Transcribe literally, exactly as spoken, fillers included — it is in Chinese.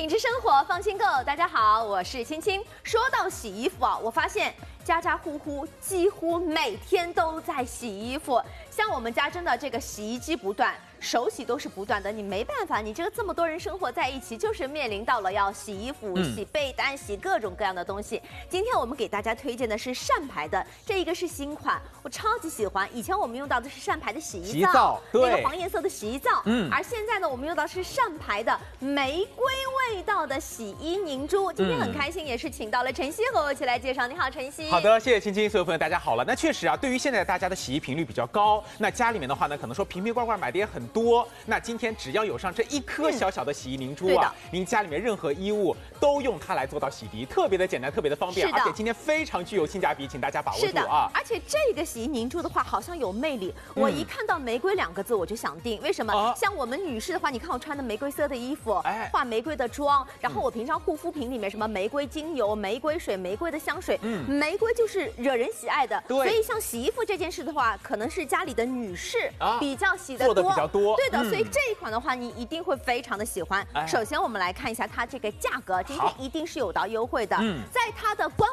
品质生活放心购，大家好，我是青青。说到洗衣服啊，我发现家家户户几乎每天都在洗衣服。像我们家真的这个洗衣机不断，手洗都是不断的，你没办法，你这个这么多人生活在一起，就是面临到了要洗衣服、嗯、洗被单、洗各种各样的东西。今天我们给大家推荐的是善牌的，这一个是新款，我超级喜欢。以前我们用到的是善牌的洗衣皂， 洗衣皂对那个黄颜色的洗衣皂，嗯，而现在呢，我们用到是善牌的玫瑰味道的洗衣凝珠。今天很开心，也是请到了晨曦和我一起来介绍。你好，晨曦。 好的，谢谢青青，所有朋友大家好了。那确实啊，对于现在大家的洗衣频率比较高，那家里面的话呢，可能说瓶瓶罐罐买的也很多。那今天只要有上这一颗小小的洗衣凝珠啊，嗯、您家里面任何衣物都用它来做到洗涤，特别的简单，特别的方便，而且今天非常具有性价比，请大家把握住啊！ 而且这个洗衣凝珠的话，好像有魅力。嗯、我一看到玫瑰两个字，我就想订。为什么？啊、像我们女士的话，你看我穿的玫瑰色的衣服，哎，化玫瑰的妆，然后我平常护肤品里面什么玫瑰精油、玫瑰水、玫瑰的香水，嗯，玫瑰就是惹人喜爱的。 对， 所以像洗衣服这件事的话，可能是家里的女士比较洗得多， 做的比较多。 对的，嗯、所以这一款的话，你一定会非常的喜欢。哎、首先，我们来看一下它这个价格，今天一定是有到优惠的，嗯、在它的官